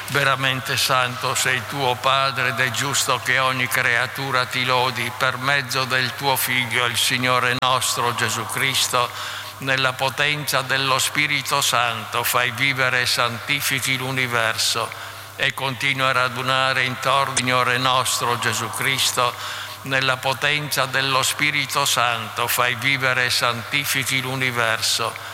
Veramente santo sei tuo Padre ed è giusto che ogni creatura ti lodi per mezzo del tuo Figlio, il Signore nostro Gesù Cristo. Nella potenza dello Spirito Santo fai vivere e santifichi l'universo e continua a radunare intorno al Signore nostro Gesù Cristo. Nella potenza dello Spirito Santo fai vivere e santifichi l'universo